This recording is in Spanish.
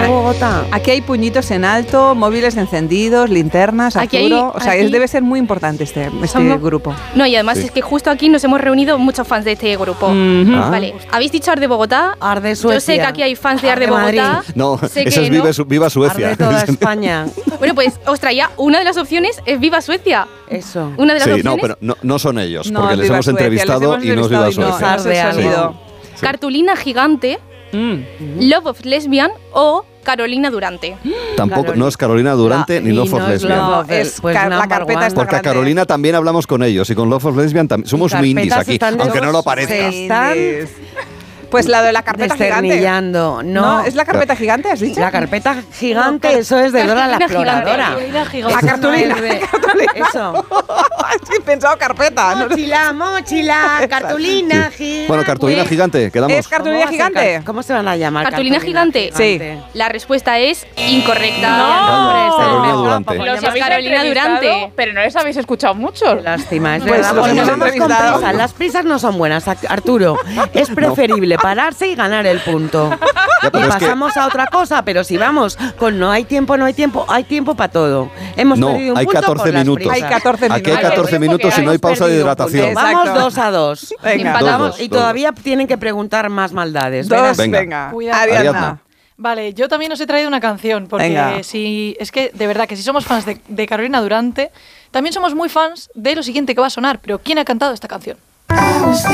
de Bogotá. Aquí hay puñitos en alto, móviles encendidos, linternas, Arturo. O sea, debe ser muy importante este grupo. No, y además es que justo aquí nos hemos reunido muchos fans de este grupo. Vale, ¿habéis dicho Ar de Bogotá? Ar de Suecia. Yo sé que aquí hay fans de Ar de Bogotá. No, sé eso es Viva Suecia. Ar de toda España. Bueno, pues os traía una de las opciones, es Viva Suecia. Eso. Una de las opciones. No, pero no son ellos, porque les hemos entrevistado y no es Viva Suecia. Cartulina Gigante, Love of Lesbian o Carolina Durante. Tampoco, no es Carolina Durante ni Love of Lesbian. La carpeta está porque a Carolina también hablamos con ellos y con Love of Lesbian también. Somos muy indies aquí, aunque no lo parezca. Pues la de la carpeta gigante. No, ¿es la carpeta gigante, has dicho? La carpeta gigante, eso es de Dora la Exploradora. La cartulina. Eso. He pensado carpeta. Mochila, cartulina gigante. Bueno, cartulina gigante, quedamos. ¿Es cartulina gigante? ¿Cómo se van a llamar? ¿Cartulina gigante? Sí. La respuesta es incorrecta. No, Carolina Durante. Los habéis Carolina Durante. Pero no les habéis escuchado mucho. Lástima, es pues verdad. los hemos Vamos con entrevistado. prisa. Las prisas no son buenas, Arturo. Es preferible pararse y ganar el punto. Ya, Y pasamos a otra cosa, pero si vamos con no hay tiempo para todo. Hemos perdido un hay punto 14 por las minutos. prisas. Hay 14 minutos. Aquí hay 14 minutos y no hay pausa de hidratación. Vamos 2-2. Venga. Empatamos 2-2. y todavía tienen que preguntar más maldades. Venga. Cuidado. Ariadna. Vale, yo también os he traído una canción, porque es que de verdad que si somos fans de Carolina Durante, también somos muy fans de lo siguiente que va a sonar, pero ¿quién ha cantado esta canción?